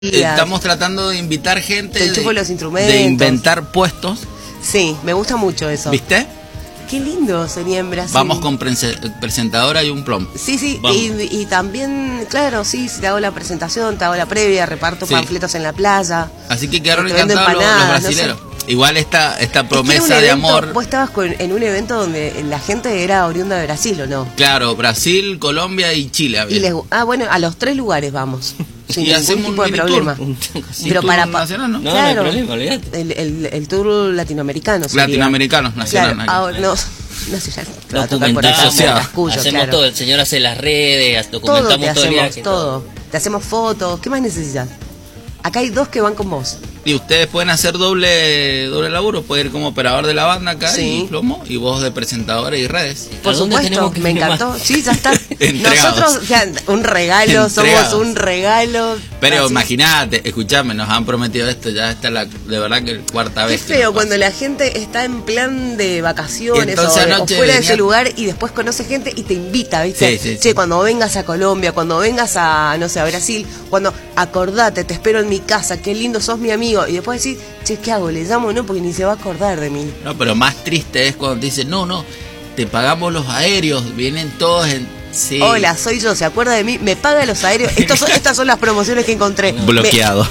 Estamos tratando de invitar gente, Te chupo los instrumentos. de inventar puestos. Sí, me gusta mucho eso. ¿Viste? Qué lindo sería en Brasil. Vamos con presentadora y un plom. Sí, y también, claro, sí, te hago la presentación, te hago la previa, reparto panfletos en la playa. Así que quedaron te vendo encantados los empanadas, brasileros. no sé. Igual esta promesa evento, de amor. Vos estabas en un evento donde la gente era oriunda de Brasil, ¿o no? Claro, Brasil, Colombia y Chile había. Bueno, a los 3 lugares vamos. Sin Y ningún hacemos tipo un de mini problema. Pero para nacional, ¿no? No, claro, no hay problema, olvídate. el tour latinoamericano sería. Latinoamericanos, nacional. Claro, ahora no. Nacional. Documentamos, Cascuyo, hacemos claro. todo, el señor hace las redes, Todo documentamos te todo el hacemos, viaje. todo. Te hacemos fotos. ¿Qué más necesitas? Acá hay 2 que van con vos. Y ustedes pueden hacer doble laburo, pueden ir como operador de la banda acá Sí. y plomo, y vos de presentadora y redes. Por ¿A dónde supuesto, tenemos que me firmar? encantó. Sí, ya está. Entregados. Nosotros, ya, un regalo, Entregados. somos un regalo. Pero Así. imagínate, escuchame, nos han prometido esto, ya está de verdad que cuarta Qué vez. que feo nos cuando pasa. la gente está en plan de vacaciones Entonces o anoche fuera de venía- ese lugar y después conoce gente y te invita, ¿viste? Sí, sí, Che, sí. cuando vengas a Colombia, cuando vengas a, no sé, a Brasil, cuando acordate, te espero en mi casa, qué lindo sos mi amigo. Y después decís, che, ¿qué hago? ¿Le llamo o no? Porque ni se va a acordar de mí. No, pero más triste es cuando te dicen, no, te pagamos los aéreos, vienen todos en... Sí. Hola, soy yo, ¿se acuerda de mí? Me paga los aéreos. Estas son las promociones que encontré. Bloqueado.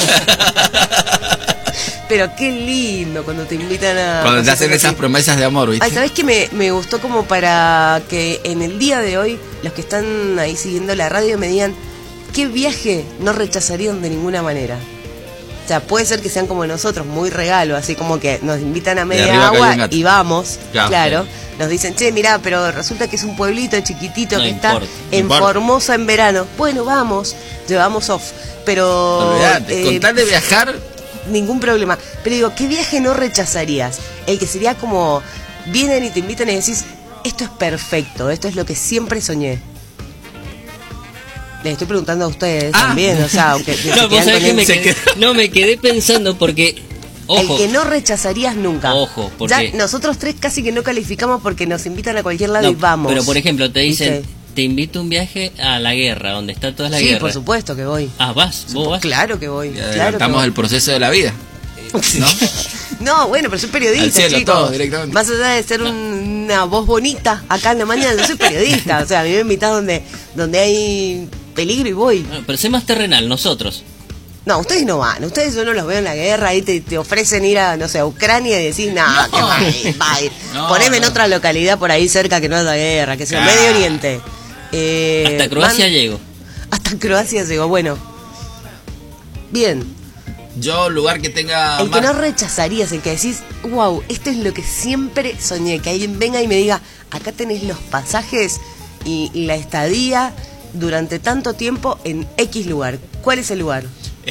Pero qué lindo cuando te invitan a... Cuando te cosas hacen así. esas promesas de amor, ¿viste? Ay, ¿sabés qué me gustó como para que en el día de hoy los que están ahí siguiendo la radio me digan qué viaje no rechazarían de ninguna manera? O sea, puede ser que sean como nosotros, muy regalo, así como que nos invitan a media arriba cayó un agua gato. y vamos, Claro. claro. Nos dicen, che, mirá, pero resulta que es un pueblito chiquitito No que importa, está no en importa. Formosa en verano. Bueno, vamos, llevamos off, pero... Olvídate, con tal de viajar, Ningún problema. Pero digo, ¿qué viaje no rechazarías? El que sería como, vienen y te invitan y decís, esto es perfecto, esto es lo que siempre soñé. Les estoy preguntando a ustedes también, o sea, aunque se No, vos quedan sabés con que él. me quedé pensando porque, ojo, El que no rechazarías nunca. Ojo, porque- Ya nosotros 3 casi que no calificamos porque nos invitan a cualquier lado no, y vamos. pero por ejemplo te dicen, ¿Viste? te invito a un viaje a la guerra, donde está toda la Sí, guerra. por supuesto que voy. Ah, vos vas. Claro que voy. y Claro que adelantamos voy. el proceso de la vida, ¿no? No, bueno, pero soy periodista, Al cielo, chicos. todo, directamente. Más allá de ser una voz bonita acá en la mañana, yo soy periodista. O sea, a mí me invitan donde hay peligro y voy. Bueno, pero sé más terrenal, nosotros. No, ustedes no van. Ustedes yo no los veo en la guerra. Ahí te ofrecen ir a, no sé, a Ucrania y decís, nada, No. que va a ir, va a ir. No, Poneme en no. otra localidad por ahí cerca que no haya guerra, que sea Claro. Medio Oriente. Hasta Croacia llego. Hasta Croacia llegó. Bueno, bien. Yo, lugar que tenga El que mar, no rechazarías, el que decís, wow, esto es lo que siempre soñé, que alguien venga y me diga, acá tenés los pasajes y la estadía durante tanto tiempo en X lugar. ¿Cuál es el lugar?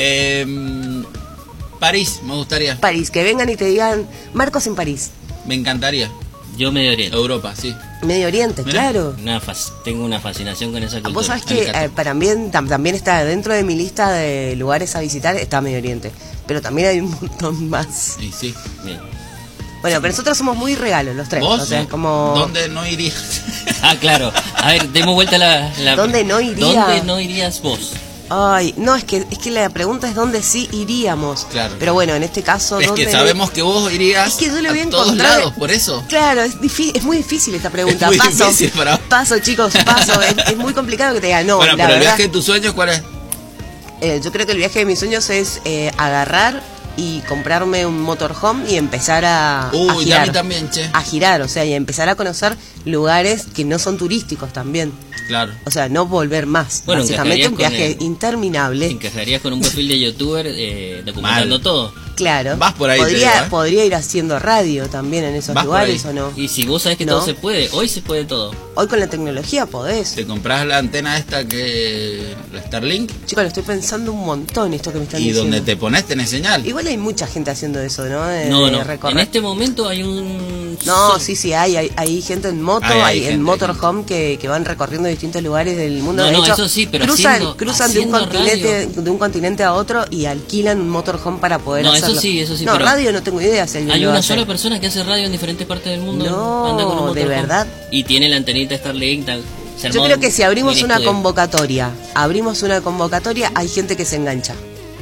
París, me gustaría, París, que vengan y te digan, Marcos en París. me encantaría. Yo Medio Oriente. Europa, sí. Medio Oriente, Mirá. claro. Tengo una fascinación con esa cultura. Vos sabés a mí que también. para mí también está dentro de mi lista de lugares a visitar, está Medio Oriente. Pero también hay un montón más. Y sí. Bien. Bueno, pero nosotros somos muy regalos los 3. ¿Vos? O sea, es como... ¿Dónde no irías? Ah, claro. A ver, demos vuelta la... ¿Dónde no iría? ¿Dónde no irías vos? Ay, no, es que la pregunta es dónde sí iríamos. Claro. Pero bueno, en este caso... Es ¿dónde que sabemos que vos irías Es que yo le voy a a todos encontrar- lados, por eso. Claro, es muy difícil esta pregunta. Es muy paso, difícil para vos. paso, chicos, paso. Es muy complicado que te diga no. Bueno, la pero el verdad, viaje de tus sueños, ¿cuál es? yo creo que el viaje de mis sueños es agarrar y comprarme un motorhome y empezar a Uy, girar. a mí también, che. A girar, o sea, y empezar a conocer lugares que no son turísticos también. Claro. O sea, no volver más. Bueno, Básicamente un encajarías viaje con interminable. Encajarías con un perfil de youtuber documentando Mal. todo. Claro. Vas por ahí, te digo, ¿eh? Podría ir haciendo radio también en esos Vas por lugares ahí. o no. Y si vos sabés que No. todo se puede, hoy se puede todo. Hoy con la tecnología podés. Te compras la antena esta que... la Starlink, Chicos, lo estoy pensando un montón esto que me están y diciendo. donde te pones tenés señal. Igual hay mucha gente haciendo eso, ¿no? No, De no. recorrer. En este momento hay un... No, sí, hay gente en moto, Hay en gente, motorhome que van recorriendo distintos lugares del mundo. No, De no, hecho, eso sí, pero cruzan de haciendo un continente a otro y alquilan un motorhome para poder No, eso hacerlo. sí, No, pero- radio no tengo idea si alguien Hay lo una hace. sola persona que hace radio en diferentes partes del mundo. No, anda con un ¿de motorhome. verdad? Y tiene la antenita Starlink. Se Yo armó creo que si abrimos mini una estudio. convocatoria, hay gente que se engancha.